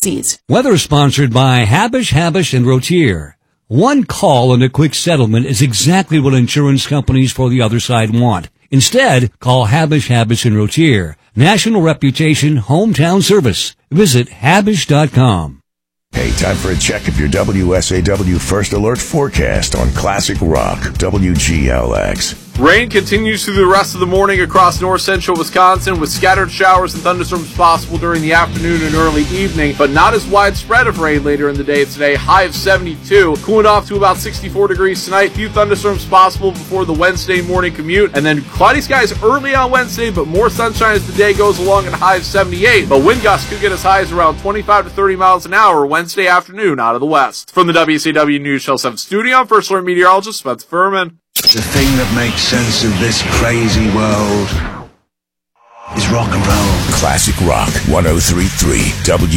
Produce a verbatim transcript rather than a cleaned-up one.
policies. Weather sponsored by Habish, Habish, and Rotier. One call and a quick settlement is exactly what insurance companies for the other side want. Instead, call Habish, Habish, and Rotier. National reputation, hometown service. Visit Habish dot com. Hey, time for a check of your W S A W First Alert forecast on Classic Rock, W G L X. Rain continues through the rest of the morning across north central Wisconsin, with scattered showers and thunderstorms possible during the afternoon and early evening, but not as widespread of rain later in the day today. High of seventy-two, cooling off to about sixty-four degrees tonight. Few thunderstorms possible before the Wednesday morning commute, and then cloudy skies early on Wednesday, but more sunshine as the day goes along at a high of seventy-eight. But wind gusts could get as high as around twenty-five to thirty miles an hour Wednesday afternoon out of the west. From the W S A W News Channel seven studio, I'm First Alert meteorologist Spencer Furman. The thing that makes sense of this crazy world is rock and roll. Classic Rock, one oh three point three W